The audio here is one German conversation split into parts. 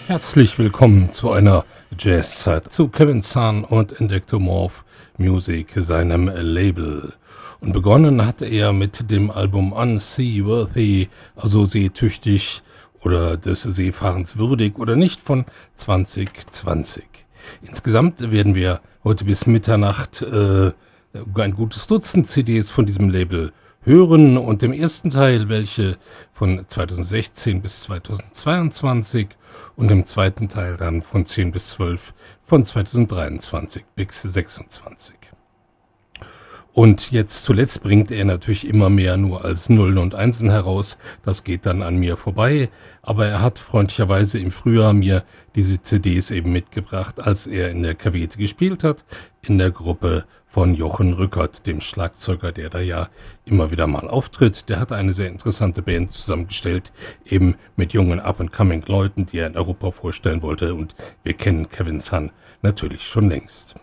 Herzlich willkommen zu einer Jazzzeit zu Kevin Sun und Endectomorph Music, seinem Label. Und begonnen hat er mit dem Album Unseaworthy, also seetüchtig oder des Seefahrens würdig oder nicht, von 2020. Insgesamt werden wir heute bis Mitternacht ein gutes Dutzend CDs von diesem Label hören und im ersten Teil welche von 2016 bis 2022 und im zweiten Teil dann von 10 bis 12 von 2023 bis 26. Und jetzt zuletzt bringt er natürlich immer mehr nur als Nullen und Einsen heraus. Das geht dann an mir vorbei. Aber er hat freundlicherweise im Frühjahr mir diese CDs eben mitgebracht, als er in der Cavete gespielt hat, in der Gruppe von Jochen Rückert, dem Schlagzeuger, der da ja immer wieder mal auftritt. Der hat eine sehr interessante Band zusammengestellt, eben mit jungen Up-and-Coming-Leuten, die er in Europa vorstellen wollte. Und wir kennen Kevin Sun natürlich schon längst.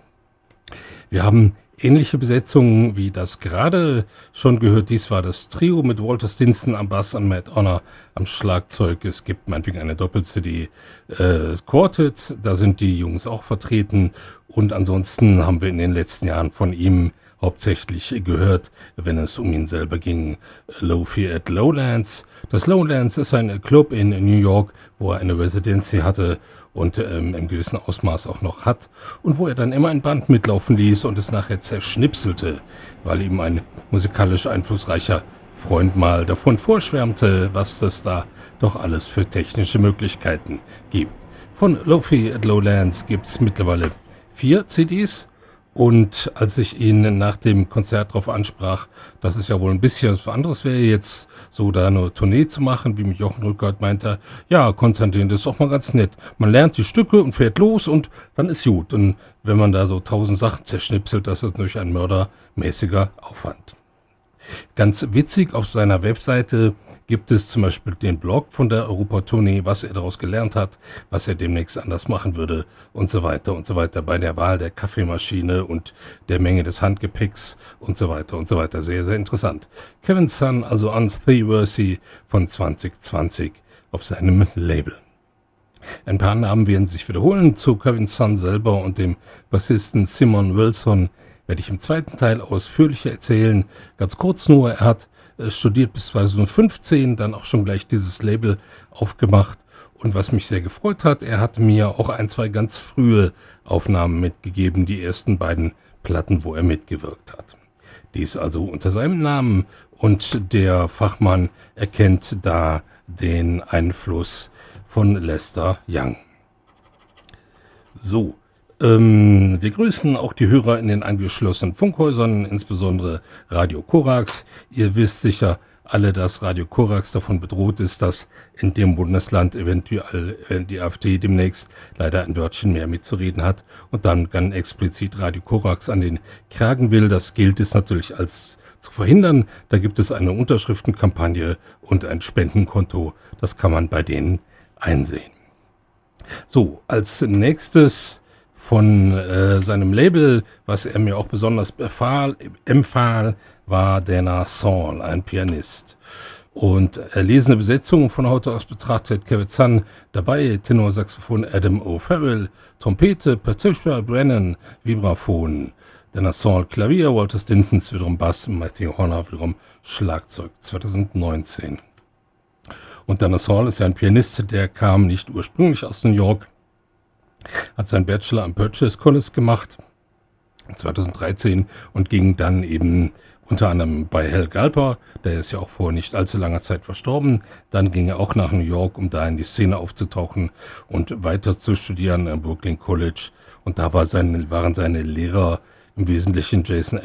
Wir haben ähnliche Besetzungen wie das gerade schon gehört. Dies war das Trio mit Walter Stinson am Bass und Matt Honor am Schlagzeug. Es gibt meinetwegen eine Doppel-CD Quartet, da sind die Jungs auch vertreten. Und ansonsten haben wir in den letzten Jahren von ihm hauptsächlich gehört, wenn es um ihn selber ging, Lo-Fi at Lowlands. Das Lowlands ist ein Club in New York, wo er eine Residency hatte und im gewissen Ausmaß auch noch hat und wo er dann immer ein Band mitlaufen ließ und es nachher zerschnipselte, weil ihm ein musikalisch einflussreicher Freund mal davon vorschwärmte, was das da doch alles für technische Möglichkeiten gibt. Von Lo-Fi at Lowlands gibt es mittlerweile 4 CDs. Und als ich ihn nach dem Konzert darauf ansprach, dass es ja wohl ein bisschen was anderes wäre, jetzt so da eine Tournee zu machen, wie mit Jochen Rückert, meinte er, ja, Konstantin, das ist doch mal ganz nett. Man lernt die Stücke und fährt los und dann ist gut. Und wenn man da so 1000 Sachen zerschnipselt, das ist natürlich ein mördermäßiger Aufwand. Ganz witzig, auf seiner Webseite gibt es zum Beispiel den Blog von der Europatournee, was er daraus gelernt hat, was er demnächst anders machen würde und so weiter bei der Wahl der Kaffeemaschine und der Menge des Handgepäcks und so weiter. Sehr, sehr interessant. Kevin Sun, also Unseaworthy von 2020 auf seinem Label. Ein paar Namen werden sich wiederholen. Zu Kevin Sun selber und dem Bassisten Simon Wilson werde ich im zweiten Teil ausführlicher erzählen. Ganz kurz nur, er hat studiert bis 2015, dann auch schon gleich dieses Label aufgemacht. Und was mich sehr gefreut hat, er hat mir auch 1, 2 ganz frühe Aufnahmen mitgegeben, die ersten beiden Platten, wo er mitgewirkt hat. Dies also unter seinem Namen und der Fachmann erkennt da den Einfluss von Lester Young. So. Wir grüßen auch die Hörer in den angeschlossenen Funkhäusern, insbesondere Radio Korax. Ihr wisst sicher alle, dass Radio Korax davon bedroht ist, dass in dem Bundesland eventuell die AfD demnächst leider ein Wörtchen mehr mitzureden hat und dann ganz explizit Radio Korax an den Kragen will. Das gilt es natürlich als zu verhindern. Da gibt es eine Unterschriftenkampagne und ein Spendenkonto. Das kann man bei denen einsehen. So, als nächstes von seinem Label, was er mir auch besonders empfahl, war Dana Saul, ein Pianist. Und erlesene Besetzung von heute aus betrachtet Kevin Sun dabei, Tenorsaxophon Adam O'Farrell, Trompete Patricia Brennan, Vibraphon, Dana Saul Klavier, Walter Stintons wiederum Bass, Matthew Honor wiederum Schlagzeug, 2019. Und Dana Saul ist ja ein Pianist, der kam nicht ursprünglich aus New York, hat seinen Bachelor am Purchase College gemacht, 2013, und ging dann eben unter anderem bei Hal Galper, der ist ja auch vor nicht allzu langer Zeit verstorben. Dann ging er auch nach New York, um da in die Szene aufzutauchen und weiter zu studieren am Brooklyn College. Und da waren seine Lehrer im Wesentlichen Jason